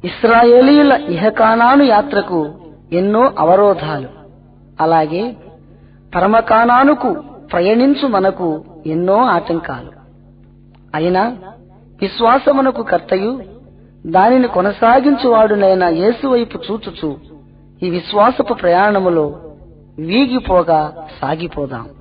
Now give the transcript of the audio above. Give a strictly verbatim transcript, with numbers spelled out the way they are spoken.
ఇశ్రాయేలీయుల ఇహకానాను యాత్రకు ఎన్నో అవరోధాలు, అలాగే పరమకానానుకు ప్రయాణించు మనకు ఎన్నో ఆటంకాలు. అయినా విశ్వాసమునకు కర్తయు దానిని కొనసాగించువాడునైన యేసు వైపు చూచుచూ ఈ విశ్వాసపు ప్రయాణములో వీగిపోగా సాగిపోదాం.